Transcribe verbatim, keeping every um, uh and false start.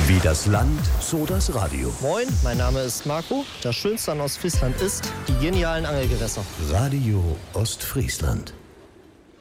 Wie das Land, so das Radio. Moin, mein Name ist Marco. Das Schönste an Ostfriesland ist die genialen Angelgewässer. Radio Ostfriesland.